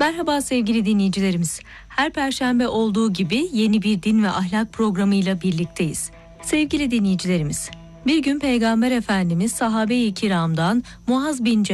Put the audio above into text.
Merhaba sevgili dinleyicilerimiz. Her perşembe olduğu gibi yeni bir din ve ahlak programıyla birlikteyiz. Sevgili dinleyicilerimiz, bir gün Peygamber Efendimiz sahabe-i kiramdan Muaz bin